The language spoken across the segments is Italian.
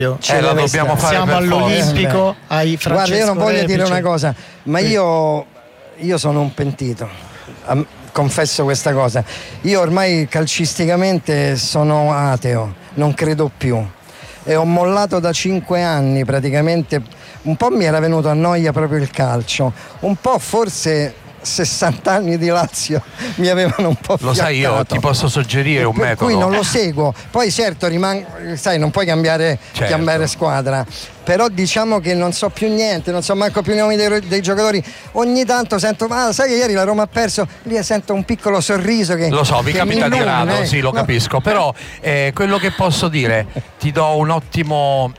La dobbiamo fare. Siamo all'Olimpico, ai Francesco. Guarda, io non voglio Repice. dire una cosa, ma io sono un pentito. Confesso questa cosa. Io ormai calcisticamente sono ateo, non credo più. E ho mollato da 5 anni praticamente. Un po' mi era venuto a noia proprio il calcio, un po' forse 60 anni di Lazio mi avevano un po' Lo sai, io ti posso suggerire un metodo. Per cui non lo seguo. Poi certo sai, non puoi cambiare squadra. Però diciamo che non so più niente, non so manco più i nomi dei giocatori. Ogni tanto sento, sai che ieri la Roma ha perso, lì sento un piccolo sorriso che... Lo so, vi capita di rado, sì, lo no. capisco. Però quello che posso dire, ti do un ottimo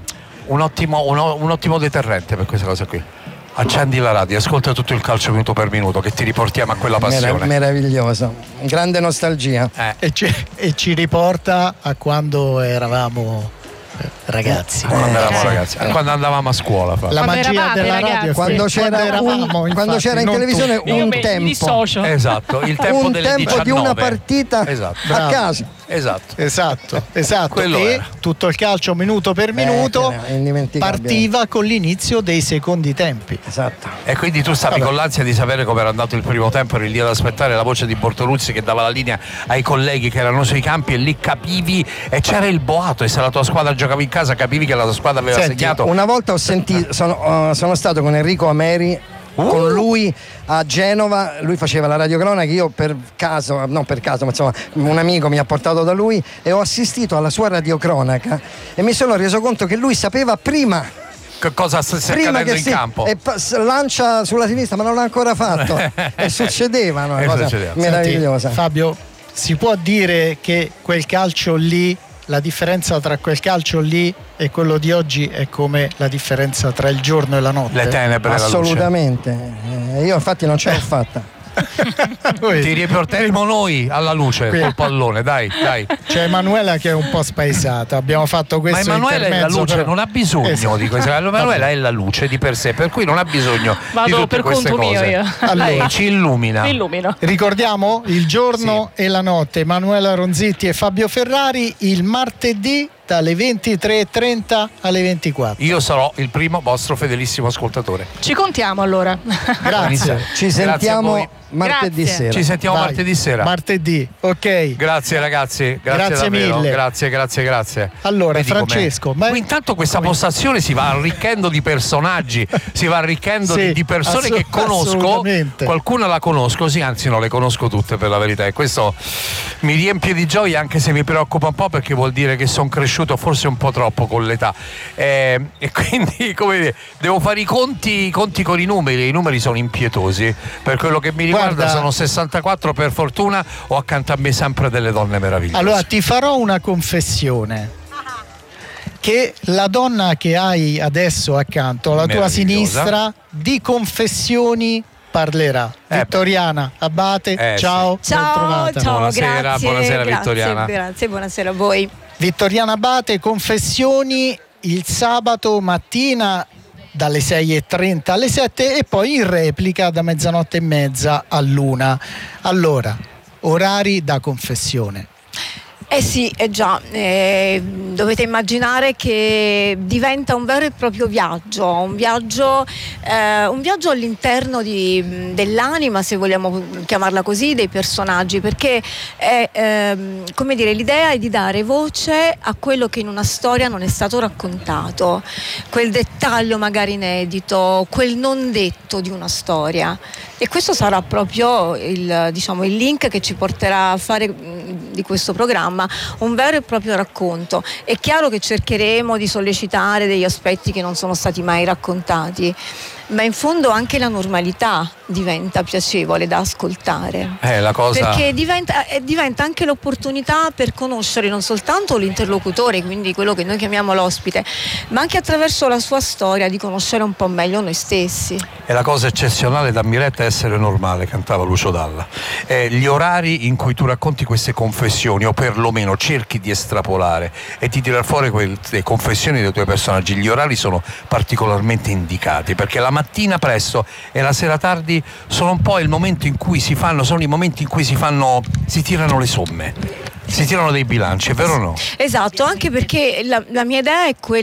deterrente per questa cosa qui. Accendi la radio, ascolta tutto il calcio minuto per minuto, che ti riportiamo a quella passione. Meraviglioso, grande nostalgia. E ci riporta a quando eravamo ragazzi. Quando andavamo a scuola. La magia della radio, quando c'era in televisione un tempo. Esatto, il tempo delle 19. Di una partita a casa. Esatto. Quello e era. tutto il calcio minuto per minuto partiva con l'inizio dei secondi tempi. Esatto. E quindi tu stavi con l'ansia di sapere come era andato il primo tempo, eri lì ad aspettare la voce di Bortoluzzi che dava la linea ai colleghi che erano sui campi, e lì capivi, e c'era il boato, e se la tua squadra giocava in casa capivi che la tua squadra aveva segnato. Una volta sono stato con Enrico Ameri, con lui a Genova, lui faceva la radiocronaca, io non per caso, ma insomma un amico mi ha portato da lui e ho assistito alla sua radiocronaca e mi sono reso conto che lui sapeva prima che cosa stesse accadendo in campo, e lancia sulla sinistra, ma non l'ha ancora fatto e succedeva una cosa meravigliosa. Senti, Fabio, si può dire che quel calcio lì, la differenza tra quel calcio lì e quello di oggi è come la differenza tra il giorno e la notte? Le tenebre, assolutamente. Io infatti non ce l'ho fatta. Ti riporteremo noi alla luce col pallone, dai. C'è Emanuela che è un po' spaesata, abbiamo fatto questo ma Emanuela è la luce, però... non ha bisogno di questo. Emanuela è la luce di per sé, per cui non ha bisogno di tutte queste cose. Io. Allora, ci illumina. Ricordiamo il giorno e la notte. Emanuela Ronzitti e Fabio Ferrari il martedì dalle 23:30 alle 24. Io sarò il primo vostro fedelissimo ascoltatore. Ci contiamo allora. Grazie. Ci sentiamo martedì sera. Ci sentiamo martedì sera. Martedì, ok. Grazie ragazzi, grazie mille. Grazie. Allora, vedi Francesco, intanto questa postazione si va arricchendo di personaggi, si va arricchendo di persone che conosco, qualcuna la conosco, anzi non le conosco tutte per la verità, e questo mi riempie di gioia, anche se mi preoccupa un po', perché vuol dire che sono cresciuto forse un po' troppo con l'età, e quindi come dire, devo fare i conti con i numeri sono impietosi. Per quello che mi riguarda sono 64 per fortuna, ho accanto a me sempre delle donne meravigliose. Allora ti farò una confessione, che la donna che hai adesso accanto alla tua sinistra di confessioni parlerà. Vittoriana Abate, ciao. Ciao, buonasera grazie, Vittoriana. Grazie, buonasera a voi. Vittoriana Abate, confessioni il sabato mattina dalle 6:30 alle 7 e poi in replica da 00:30 all'1. Allora, orari da confessione. Sì, già, dovete immaginare che diventa un vero e proprio viaggio, un viaggio all'interno dell'anima, se vogliamo chiamarla così, dei personaggi, perché come dire, l'idea è di dare voce a quello che in una storia non è stato raccontato, quel dettaglio magari inedito, quel non detto di una storia, e questo sarà proprio il link che ci porterà a fare di questo programma un vero e proprio racconto. È chiaro che cercheremo di sollecitare degli aspetti che non sono stati mai raccontati, ma in fondo anche la normalità diventa piacevole da ascoltare, perché diventa anche l'opportunità per conoscere non soltanto l'interlocutore, quindi quello che noi chiamiamo l'ospite, ma anche attraverso la sua storia di conoscere un po' meglio noi stessi. È la cosa eccezionale, dammi retta, essere normale, cantava Lucio Dalla. Gli orari in cui tu racconti queste confessioni, o perlomeno cerchi di estrapolare e di tirar fuori le confessioni dei tuoi personaggi, gli orari sono particolarmente indicati, perché la mattina presto e la sera tardi sono un po' il momento in cui si tirano le somme. Si tirano dei bilanci, è vero o no? Esatto, anche perché la mia idea è quella